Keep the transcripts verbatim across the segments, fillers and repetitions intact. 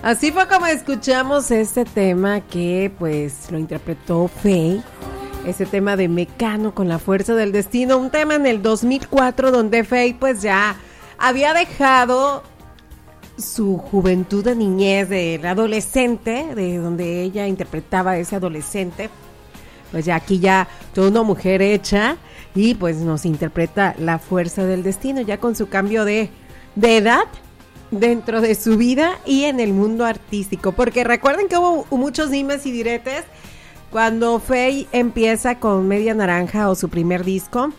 Así fue como escuchamos este tema que pues lo interpretó Faye, ese tema de Mecano con la fuerza del destino, un tema en el dos mil cuatro donde Faye pues ya había dejado su juventud de niñez, de la adolescente, de donde ella interpretaba a ese adolescente, pues ya aquí ya toda una mujer hecha y pues nos interpreta la fuerza del destino ya con su cambio de, de edad dentro de su vida y en el mundo artístico, porque recuerden que hubo muchos dimes y diretes cuando Faye empieza con Media Naranja o su primer disco,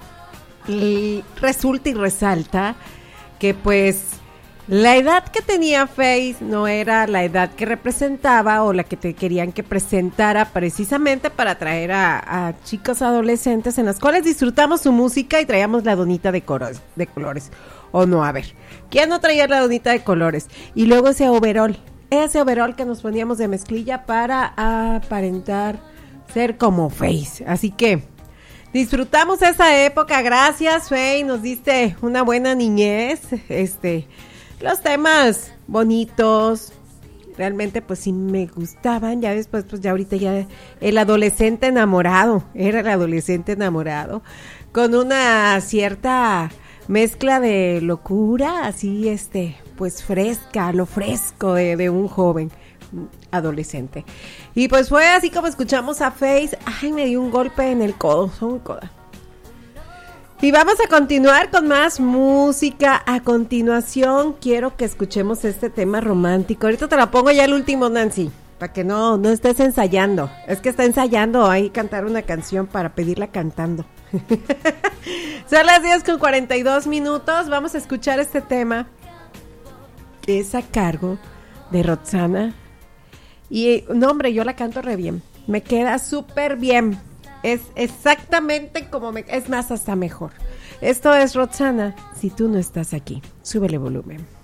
y resulta y resalta que pues la edad que tenía Faye no era la edad que representaba o la que te querían que presentara precisamente para atraer a, a chicos adolescentes en las cuales disfrutamos su música y traíamos la donita de, coros, de colores. O no, a ver, ¿quién no traía la donita de colores? Y luego ese overol, ese overol que nos poníamos de mezclilla para aparentar ser como Faye. Así que disfrutamos esa época, gracias Faye, nos diste una buena niñez, este, los temas bonitos, realmente pues sí me gustaban, ya después pues ya ahorita ya el adolescente enamorado, era el adolescente enamorado, con una cierta mezcla de locura, así este, pues fresca, lo fresco de, de un joven adolescente. Y pues fue así como escuchamos a Faye. Ay, me dio un golpe en el codo, soy muy coda. Y vamos a continuar con más música. A continuación quiero que escuchemos este tema romántico. Ahorita te la pongo ya el último, Nancy, para que no, no estés ensayando. Es que está ensayando ahí cantar una canción para pedirla cantando. Son las diez con cuarenta y dos minutos. Vamos a escuchar este tema que es a cargo de Roxana. Y no, hombre, yo la canto re bien. Me queda súper bien. Es exactamente como me... Es más, hasta mejor. Esto es Roxana, Si tú no estás aquí. Súbele volumen.